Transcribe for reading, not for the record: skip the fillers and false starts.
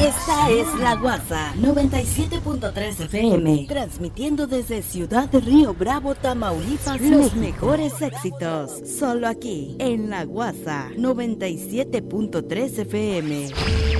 Esta es La Guasa 97.3 FM, transmitiendo desde Ciudad de Río Bravo, Tamaulipas, los mejores éxitos, solo aquí en La Guasa 97.3 FM.